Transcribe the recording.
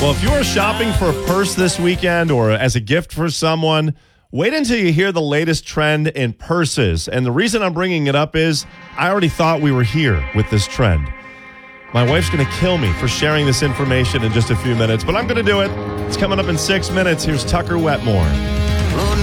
Well, if you are shopping for a purse this weekend or as a gift for someone, wait until you hear the latest trend in purses. And the reason I'm bringing it up is I already thought we were here with this trend. My wife's going to kill me for sharing this information in just a few minutes, but I'm going to do it. It's coming up in 6 minutes. Here's Tucker Wetmore.